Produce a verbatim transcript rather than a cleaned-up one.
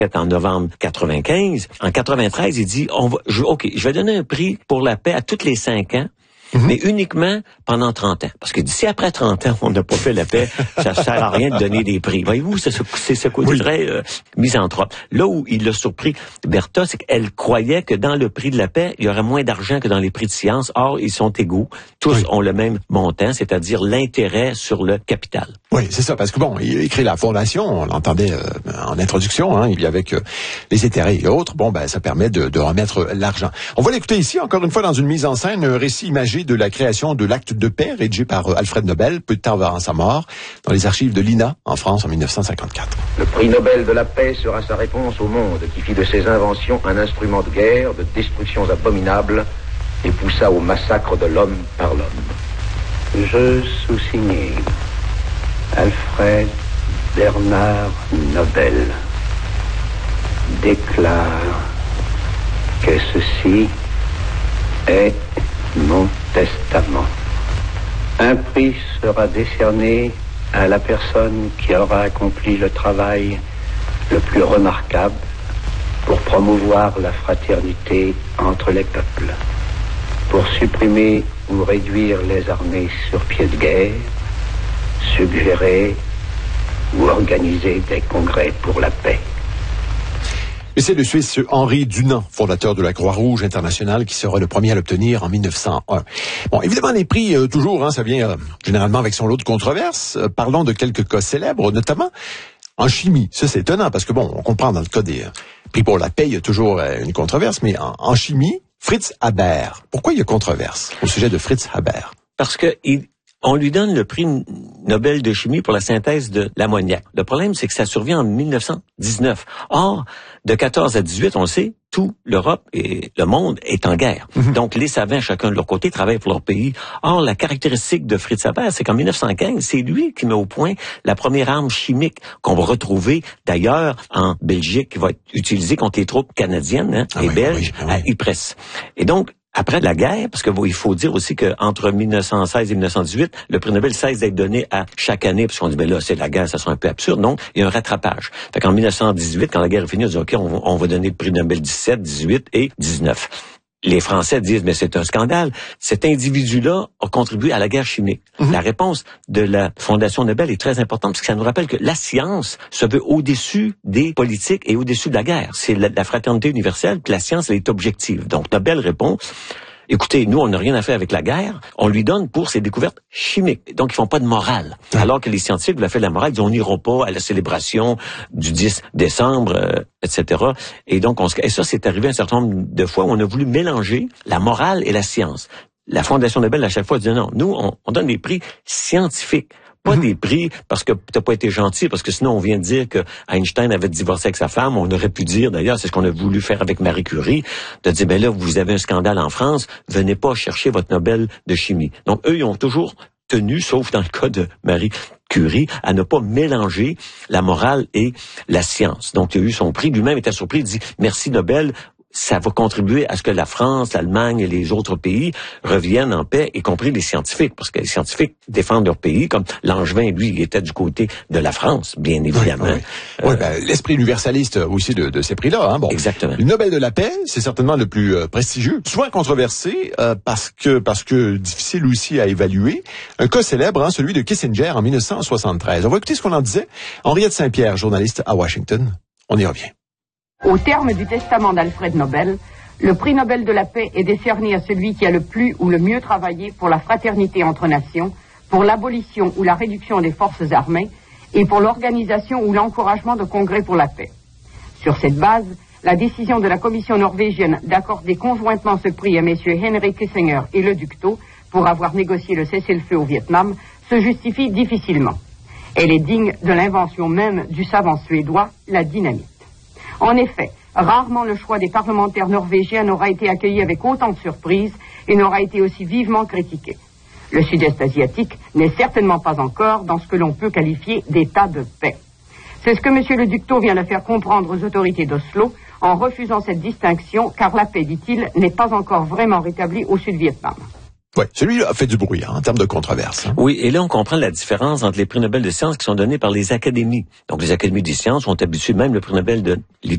en novembre quatre-vingt-quinze. En quatre-vingt-treize, il dit, on va, je, OK, je vais donner un prix pour la paix à tous les cinq ans, mm-hmm. mais uniquement pendant trente ans. Parce que d'ici après trente ans, on n'a pas fait la paix, ça ne sert à rien de donner des prix. Voyez-vous, c'est ce, c'est ce côté oui. très euh, misanthrope. Là où il l'a surpris, Bertha, c'est qu'elle croyait que dans le prix de la paix, il y aurait moins d'argent que dans les prix de science. Or, ils sont égaux. Tous oui. ont le même montant, c'est-à-dire l'intérêt sur le capital. Oui, c'est ça, parce que bon, il a écrit la fondation, on l'entendait euh, en introduction, hein, il y avait que les intérêts et autres, bon, ben, ça permet de, de remettre l'argent. On va l'écouter ici, encore une fois, dans une mise en scène, un récit imagé de la création de l'acte de paix, rédigé par euh, Alfred Nobel, peu de temps avant sa mort, dans les archives de l'I N A, en France, en mille neuf cent cinquante-quatre. Le prix Nobel de la paix sera sa réponse au monde, qui fit de ses inventions un instrument de guerre, de destructions abominables, et poussa au massacre de l'homme par l'homme. Je sous-signais Alfred Bernard Nobel déclare que ceci est mon testament. Un prix sera décerné à la personne qui aura accompli le travail le plus remarquable pour promouvoir la fraternité entre les peuples, pour supprimer ou réduire les armées sur pied de guerre, suggérer ou organiser des congrès pour la paix. Et c'est le Suisse Henri Dunant, fondateur de la Croix-Rouge internationale, qui sera le premier à l'obtenir en mille neuf cent un. Bon, évidemment, les prix, euh, toujours, hein, ça vient euh, généralement avec son lot de controverses. Euh, parlons de quelques cas célèbres, notamment en chimie. Ça, c'est étonnant, parce que bon, on comprend dans le cas des euh, prix pour la paix, il y a toujours euh, une controverse, mais en, en chimie, Fritz Haber. Pourquoi il y a controverse au sujet de Fritz Haber? Parce que il... On lui donne le prix Nobel de chimie pour la synthèse de l'ammoniac. Le problème, c'est que ça survient en mille neuf cent dix-neuf. Or, de quatorze à dix-huit, on le sait, tout l'Europe et le monde est en guerre. Mm-hmm. Donc, les savants, chacun de leur côté, travaillent pour leur pays. Or, la caractéristique de Fritz Haber, c'est qu'en mille neuf cent quinze, c'est lui qui met au point la première arme chimique qu'on va retrouver, d'ailleurs, en Belgique, qui va être utilisée contre les troupes canadiennes hein, ah et oui, belges oui, oui. à Ypres. Et donc, après la guerre, parce que bon, il faut dire aussi qu'entre mille neuf cent seize et mille neuf cent dix-huit, le prix Nobel cesse d'être donné à chaque année, parce qu'on dit, ben là, c'est la guerre, ça sera un peu absurde. Non, il y a un rattrapage. Fait qu'en mille neuf cent dix-huit, quand la guerre est finie, on dit, OK, on, on va donner le prix Nobel dix-sept, dix-huit et dix-neuf. Les Français disent, mais c'est un scandale. Cet individu-là a contribué à la guerre chimique. Mm-hmm. La réponse de la Fondation Nobel est très importante parce que ça nous rappelle que la science se veut au-dessus des politiques et au-dessus de la guerre. C'est la, la fraternité universelle, puis la science, elle est objective. Donc, Nobel répond, écoutez, nous, on n'a rien à faire avec la guerre. On lui donne pour ses découvertes chimiques. Donc, ils font pas de morale. Alors que les scientifiques voulaient faire de la morale, ils disent, on n'ira pas à la célébration du dix décembre, euh, et cetera. Et donc, on se... et ça, c'est arrivé un certain nombre de fois où on a voulu mélanger la morale et la science. La Fondation Nobel, à chaque fois, dit non, nous, on, on donne des prix scientifiques. Pas des prix parce que t'as pas été gentil, parce que sinon on vient de dire que Einstein avait divorcé avec sa femme. On aurait pu dire, d'ailleurs, c'est ce qu'on a voulu faire avec Marie Curie, de dire, ben là, vous avez un scandale en France, venez pas chercher votre Nobel de chimie. Donc, eux, ils ont toujours tenu, sauf dans le cas de Marie Curie, à ne pas mélanger la morale et la science. Donc, il a eu son prix. Lui-même était surpris, il dit, merci Nobel. Ça va contribuer à ce que la France, l'Allemagne et les autres pays reviennent en paix, y compris les scientifiques, parce que les scientifiques défendent leur pays, comme Langevin, lui, il était du côté de la France, bien évidemment. Oui, oui. Euh, oui ben, l'esprit universaliste aussi de, de ces prix-là. Hein. Bon, exactement. Le Nobel de la paix, c'est certainement le plus euh, prestigieux, souvent controversé, euh, parce que parce que difficile aussi à évaluer. Un cas célèbre, hein, celui de Kissinger en mille neuf cent soixante-treize. On va écouter ce qu'on en disait. Henriette Saint-Pierre, journaliste à Washington. On y revient. Au terme du testament d'Alfred Nobel, le prix Nobel de la paix est décerné à celui qui a le plus ou le mieux travaillé pour la fraternité entre nations, pour l'abolition ou la réduction des forces armées et pour l'organisation ou l'encouragement de congrès pour la paix. Sur cette base, la décision de la Commission norvégienne d'accorder conjointement ce prix à messieurs Henry Kissinger et Le Ducteau pour avoir négocié le cessez-le-feu au Vietnam se justifie difficilement. Elle est digne de l'invention même du savant suédois, la dynamite. En effet, rarement le choix des parlementaires norvégiens n'aura été accueilli avec autant de surprise et n'aura été aussi vivement critiqué. Le sud-est asiatique n'est certainement pas encore dans ce que l'on peut qualifier d'état de paix. C'est ce que M. Le Ducteau vient de faire comprendre aux autorités d'Oslo en refusant cette distinction, car la paix, dit-il, n'est pas encore vraiment rétablie au Sud-Vietnam. Oui, celui-là a fait du bruit hein, en termes de controverse. Hein. Oui, et là, on comprend la différence entre les prix Nobel de sciences qui sont donnés par les académies. Donc, les académies des sciences ont habitué même le prix Nobel de littérature